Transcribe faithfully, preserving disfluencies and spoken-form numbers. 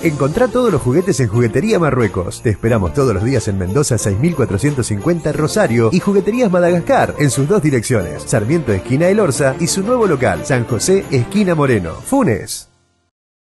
Encontrá todos los juguetes en Juguetería Marruecos. Te esperamos todos los días en Mendoza seis mil cuatrocientos cincuenta Rosario y Jugueterías Madagascar en sus dos direcciones, Sarmiento esquina El Orza y su nuevo local, San José esquina Moreno, Funes.